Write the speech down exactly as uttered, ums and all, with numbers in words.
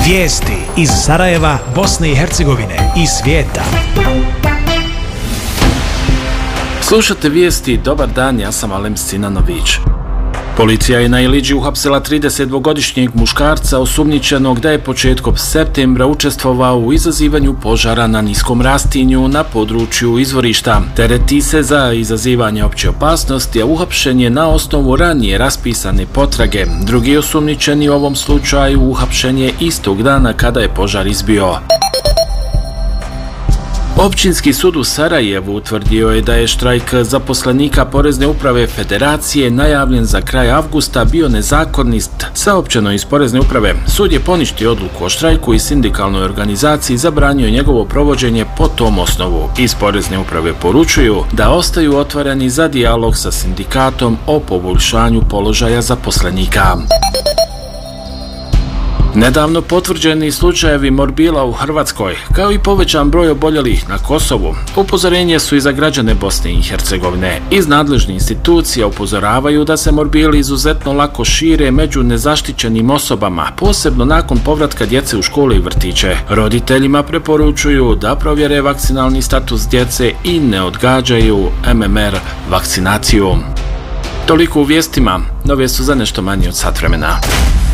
Vijesti iz Sarajeva, Bosne i Hercegovine i svijeta. Slušate vijesti, dobar dan, ja sam Alem Sinanović. Policija je na Iliđi uhapsila tridesetdvogodišnjeg muškarca osumnjičenog da je početkom septembra učestvovao u izazivanju požara na niskom rastinju na području izvorišta. Tereti se za izazivanje opće opasnosti, a uhapšen je na osnovu ranije raspisane potrage. Drugi osumnjičeni u ovom slučaju uhapšen je istog dana kada je požar izbio. Općinski sud u Sarajevu utvrdio je da je štrajk zaposlenika Porezne uprave Federacije najavljen za kraj avgusta bio nezakonit, saopćeno iz Porezne uprave. Sud je poništio odluku o štrajku i sindikalnoj organizaciji zabranio njegovo provođenje po tom osnovu. Iz Porezne uprave poručuju da ostaju otvoreni za dijalog sa sindikatom o poboljšanju položaja zaposlenika. Nedavno potvrđeni slučajevi morbila u Hrvatskoj, kao i povećan broj oboljelih na Kosovu, upozorenje su i za građane Bosne i Hercegovine. Iz nadležnih institucija upozoravaju da se morbili izuzetno lako šire među nezaštićenim osobama, posebno nakon povratka djece u škole i vrtiće. Roditeljima preporučuju da provjere vakcinalni status djece i ne odgađaju M M R vakcinaciju. Toliko u vijestima, nove su za nešto manje od sat vremena.